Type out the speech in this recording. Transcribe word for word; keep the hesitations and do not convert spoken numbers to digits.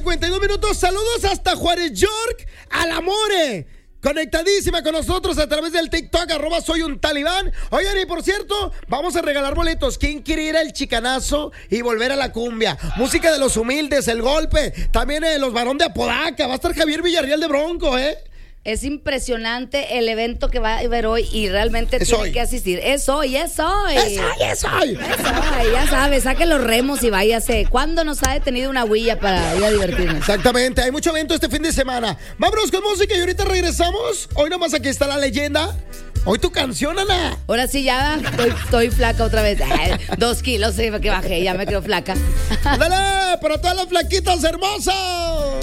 cincuenta y dos minutos. Saludos hasta Juárez, York, al Amore. Conectadísima con nosotros a través del TikTok, arroba soy un talibán. Oigan, y por cierto, vamos a regalar boletos. ¿Quién quiere ir al chicanazo y volver a la cumbia? Música de los humildes, el golpe. También eh, los varón de Apodaca. Va a estar Javier Villarreal de Bronco, ¿eh? Es impresionante el evento que va a haber hoy y realmente es tiene hoy. que asistir. Es hoy, es hoy. Es hoy, es hoy. Es hoy, ya sabes, saque los remos y váyase. ¿Cuándo nos ha detenido una huilla para ir a divertirnos? Exactamente, hay mucho evento este fin de semana. Vámonos con música y ahorita regresamos. Hoy nomás aquí está la leyenda. Hoy tu canción, Ana. Ahora sí ya estoy, estoy flaca otra vez. Ay, dos kilos sí, que bajé, ya me quedo flaca. Dale, para todas las flaquitas hermosas.